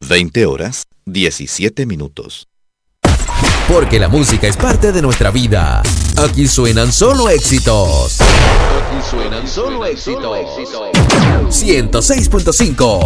20 horas, 17 minutos. Porque la música es parte de nuestra vida. Aquí suenan solo éxitos. Aquí suenan solo éxitos. 106.5